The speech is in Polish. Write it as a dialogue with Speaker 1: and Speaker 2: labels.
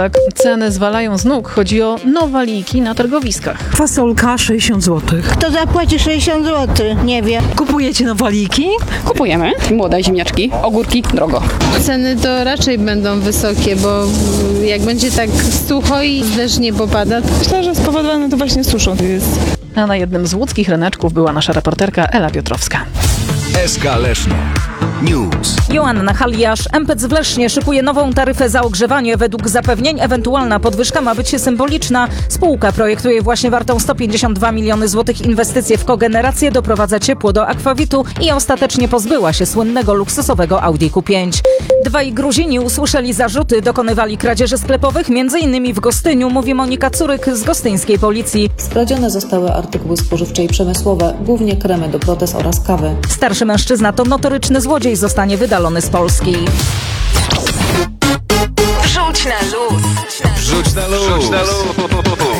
Speaker 1: rodak. Ceny zwalają z nóg. Chodzi o nowaliki na targowiskach.
Speaker 2: Fasolka 60 zł.
Speaker 3: Kto zapłaci 60 zł? Nie wiem.
Speaker 2: Kupujecie nowaliki?
Speaker 4: Kupujemy młode ziemniaczki, ogórki drogo.
Speaker 5: Ceny to raczej będą wysokie, bo jak będzie tak sucho i deszcz nie popada.
Speaker 6: Myślę, że spowodowane to właśnie suszą jest.
Speaker 1: A na jednym z łódzkich ryneczków była nasza reporterka Ela Piotrowska.
Speaker 7: SK Leszno. News.
Speaker 8: Joanna Haliasz. MPC w Lesznie szykuje nową taryfę za ogrzewanie. Według zapewnień ewentualna podwyżka ma być symboliczna. Spółka projektuje właśnie wartą 152 miliony złotych inwestycje w kogenerację, doprowadza ciepło do akwawitu i ostatecznie pozbyła się słynnego luksusowego Audi Q5. Dwaj Gruzini usłyszeli zarzuty, dokonywali kradzieży sklepowych, m.in. w Gostyniu, mówi Monika Curyk z gostyńskiej policji.
Speaker 9: Skradzione zostały artykuły spożywcze i przemysłowe, głównie kremy do protez oraz kawy.
Speaker 8: Starszy mężczyzna to notoryczny złodziej, zostanie wydalony z Polski.
Speaker 7: Wrzuć na luz.